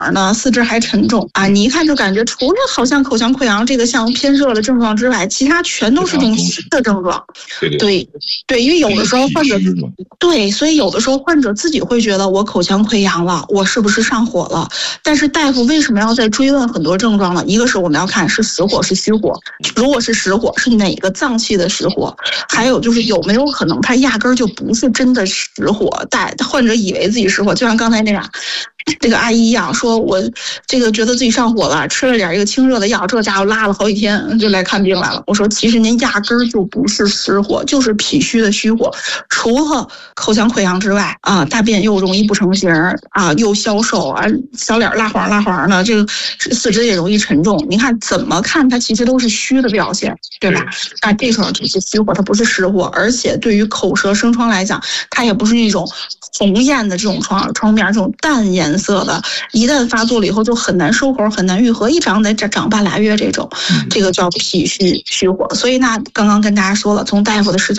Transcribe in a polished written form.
呢，四肢还沉重啊，你一看就感觉除了好像口腔溃疡这个像偏热的症状之外，其他全都是这种虚的症状。对，因为有的时候患者所以有的时候患者自己会觉得我口腔溃疡了，我是不是上火了？但是大夫为什么要再追问很多症状呢？一个是我们要看是实火是虚火，如果是实火，是哪个脏器的实火？还有就是有没有可能他压根儿就不是真的实火，患者以为自己实火，就像刚才那俩这个阿姨一样，说我这个觉得自己上火了，吃了点一个清热的药，这家伙拉了好几天就来看病来了。我说其实您压根儿就不是实火，就是脾虚的虚火。除了口腔溃疡之外啊，大便又容易不成形啊，又消瘦啊，小脸蜡黄的，这个四肢也容易沉重。您看怎么看它其实都是虚的表现，对吧？那这时候就是虚火，它不是实火，而且对于口舌生疮来讲，它也不是那种红艳的这种疮面，这种淡颜色的，一旦发作了以后就很难收口，很难愈合，一长得长半拉月这种，这个叫脾虚虚火。所以那刚刚跟大家说了，从大夫的视角